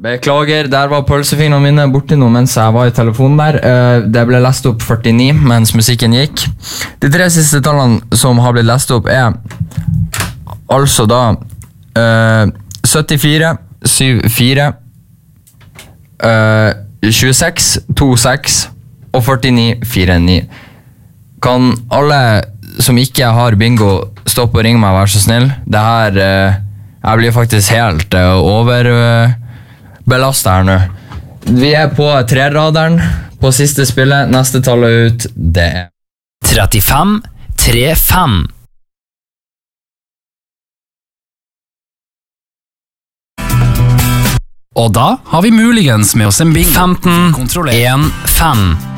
Beklager, der var pølsefingrene mine borti nå mens jeg var i telefonen der. Det ble lest opp 49 mens musikken gikk. De 3 siste tallene som har blitt lest opp altså da 74, 74, 26, 26 og 49, 49. Kan alle som ikke har bingo stoppe og ringe meg, vær så snill? Det her, jeg blir faktisk helt overbelastet her nå. Vi på 3-raderen på siste spillet. Neste tallet ut, det 35, 35. Og da har vi muligens med oss en bingo. 15, 1, 5.